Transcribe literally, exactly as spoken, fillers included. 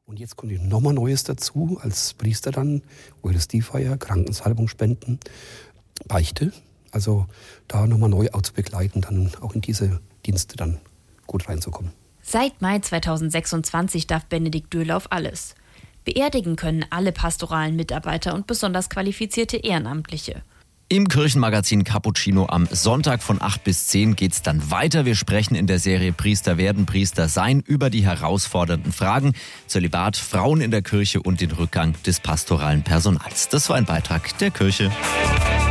Und jetzt kommt nochmal Neues dazu, als Priester dann, Eucharistiefeier, Krankensalbung spenden, Beichte. Also da nochmal neu auch zu begleiten, dann auch in diese Dienste dann gut reinzukommen. Seit Mai zweitausendsechsundzwanzig darf Benedikt Döhlauf alles. Beerdigen können alle pastoralen Mitarbeiter und besonders qualifizierte Ehrenamtliche. Im Kirchenmagazin Cappuccino am Sonntag von acht bis zehn geht's dann weiter. Wir sprechen in der Serie Priester werden, Priester sein über die herausfordernden Fragen Zölibat, Frauen in der Kirche und den Rückgang des pastoralen Personals. Das war ein Beitrag der Kirche.